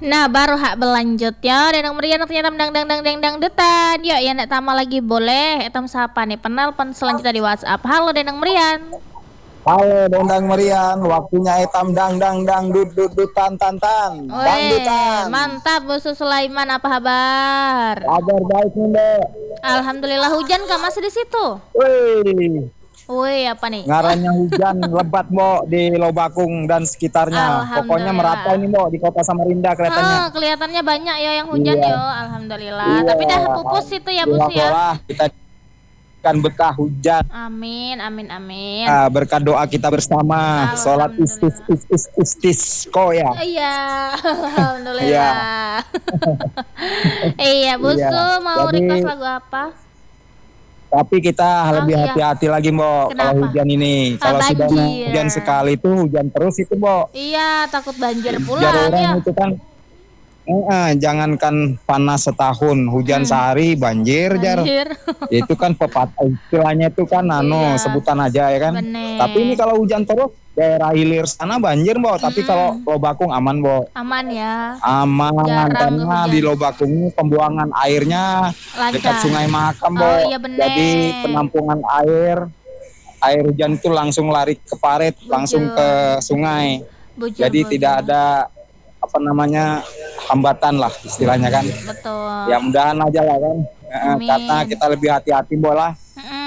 Nah baru hak berlanjut ya. Dendang merian ternyata dang detan. Yuk ya ndak tama lagi boleh. Etam siapa nih penelpon selanjutnya di WhatsApp. Halo Dendang Merian. Halo Dendang Merian, waktunya etam dang dut tan tan tan. Weh, Dangdutan. mantap Bu Sulaiman, apa kabar? Kabar baik nih, Mbak. Alhamdulillah, hujan kah masih di situ? Wih, Wih, apa nih? ngarannya hujan lebat, Mbak, di Lobakung dan sekitarnya. Pokoknya merata Alhamdulillah. ini, Mbak, di Kota Samarinda kelihatannya. Kelihatannya banyak ya yang hujan Iya. yo. Alhamdulillah. Iya. Tapi dah pupus itu ya Bu ya. Alhamdulillah, kita kan betah hujan. Amin, amin, amin. Nah, berkat doa kita bersama. Sholat istisqo ya. Iya, alhamdulillah. Iya, Busu Iya. mau Jadi, request lagu apa? tapi kita lebih iya. hati-hati lagi, Mbok, kalau Kenapa? hujan ini. Kalau sudah Banjir. hujan sekali itu hujan terus itu, Mbok. Iya, takut banjir Jar pulang orang ya. itu kan jangankan panas setahun, hujan sehari banjir, Jar. Banjir. Itu kan istilahnya itu kan Iya. sebutan aja ya kan. Bener. Tapi ini kalau hujan terus daerah hilir sana banjir, Mbok. Tapi kalau Lobakung aman, Mbok. Aman ya. Aman, Jarang karena hujan. di Lobakung ini pembuangan airnya Lancar. dekat Sungai Mahakam, Mbok. Oh, iya bener. Jadi penampungan air hujan itu langsung lari ke parit, langsung ke sungai. Jadi tidak ada hambatan lah istilahnya kan. Betul. Ya mudahan aja lah kan. Amin. Karena kita lebih hati-hati, Mbok lah.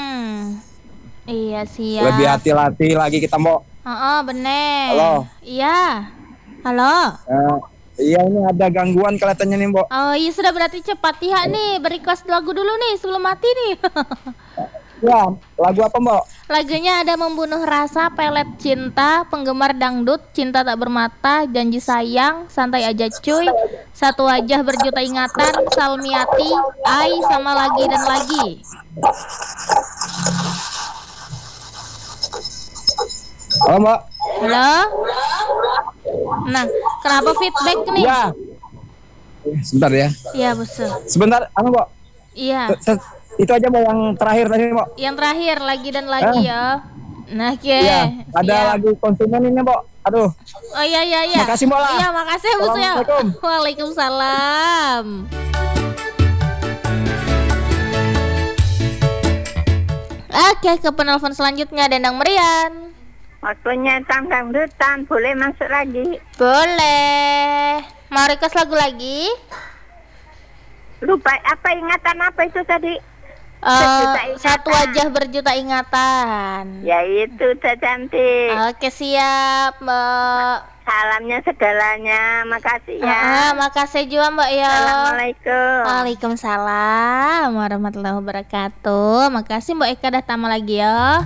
Iya sih ya. Lebih hati-hati lagi kita, Mbok. Bener. Halo. Iya. Halo. Iya, ini ada gangguan kelihatannya nih, Mbok. Oh iya, sudah berarti cepat ya nih. Request lagu dulu nih sebelum mati nih. Ya, lagu apa, Mbok? Lagunya ada Membunuh Rasa, Pelet Cinta, Penggemar Dangdut, Cinta Tak Bermata, Janji Sayang, Santai Aja Cuy, Satu Wajah Berjuta Ingatan, Salmiati, Ai, sama Lagi dan Lagi. Halo, Mbok. Halo. Nah, kenapa feedback nih? Ya. Sebentar ya. Iya, Busu. Sebentar, Mbok. Iya. Itu aja, Mbok, yang terakhir tadi, Mbok. Yang terakhir Lagi dan Lagi ya. Nah, Iya, ada lagu konsumen ini, Mbok. Aduh. Oh iya. Makasih, Mbok lah. Iya, makasih ya, Busu ya. Assalamualaikum. Waalaikumsalam. Oke, ke penelpon selanjutnya Dendang Merian. Waktunya dangdutan, boleh masuk lagi? Boleh. Mau request lagu lagi? Lupa ingatan apa itu tadi? Satu Wajah Berjuta Ingatan. Ya itu udah cantik. Oke, siap Mbak. Salamnya segalanya, makasih ya. Makasih juga Mbak ya. Assalamualaikum. Waalaikumsalam warahmatullahi wabarakatuh. Makasih Mbak Eka dah tama lagi ya.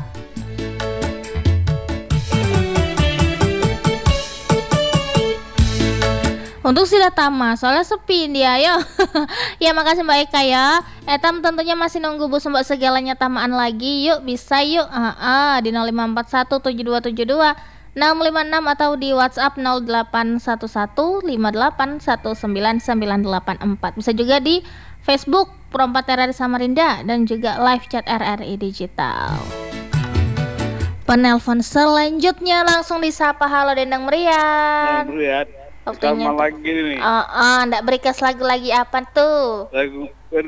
Untuk sila tama, soalnya sepi dia yo. Ya makasih Mbak Eka ya. Etam tentunya masih nunggu Bu Mbak segalanya tamaan lagi. Yuk bisa yuk. Di 05417272 656 atau di WhatsApp 081158199984. Bisa juga di Facebook Perompat RRI Samarinda dan juga live chat RRI Digital. Penelpon selanjutnya langsung disapa. Halo Dendang Merian. Waktunya lagi nih. Ndak berikas lagu lagi apa tuh? Lagu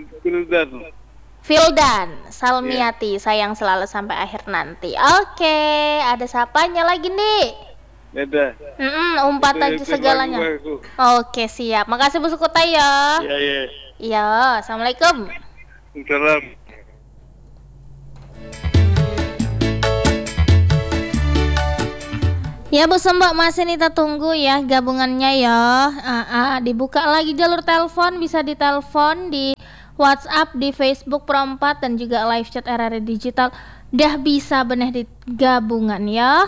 Fildan, Salmiati, sayang selalu sampai akhir nanti. Oke, ada sapanya lagi nih. Ada. Umpat aja segalanya. Oke, siap. Makasih Bu Sukuta ya. Iya. Iya, assalamualaikum. Salam. Ya Bu Mbak, masih kita tunggu ya gabungannya ya. Dibuka lagi jalur telepon, bisa ditelepon di WhatsApp, di Facebook Perompat dan juga live chat RRI Digital. Dah bisa beneh di gabungan ya.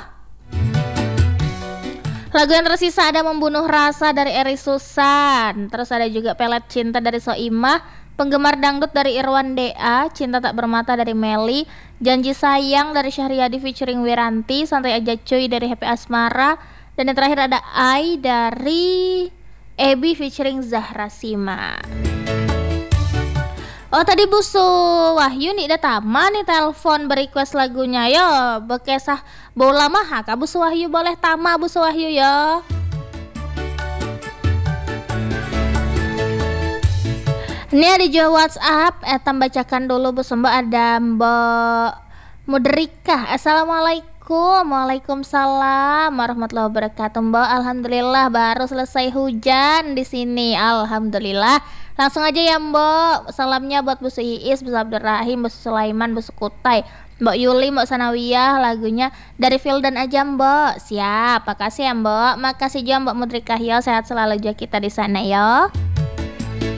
Lagu yang tersisa ada Membunuh Rasa dari Eri Susan, terus ada juga Pelet Cinta dari Soimah, Penggemar Dangdut dari Irwan DA, Cinta Tak Bermata dari Meli, Janji Sayang dari Syahriadi featuring Wiranti, Santai Aja Cuy dari Happy Asmara, dan yang terakhir ada Ai dari Ebi featuring Zahra Sima. Oh tadi Busu Wahyu nih tama nih telepon berequest lagunya yo bekesah bola maha Kak Busu Wahyu boleh tama Busu Wahyu yo. Ini ada juga WhatsApp, Etam bacakan dulu Bu Mbak. Ada Mbak Mudrika. Assalamualaikum. Waalaikumsalam warahmatullahi wabarakatuh. Mbak, alhamdulillah baru selesai hujan di sini. Alhamdulillah. Langsung aja ya Mbak. Salamnya buat Bu Iis, Bu Abdurrahim, Bu Sulaiman, Bu Sukutai, Mbak Yuli, Mbak Sanawiyah, lagunya dari Fildan aja Mbak. Siap, makasih ya Mbak. Makasih juga Mbak Mudrika ya, sehat selalu juga kita di sana ya.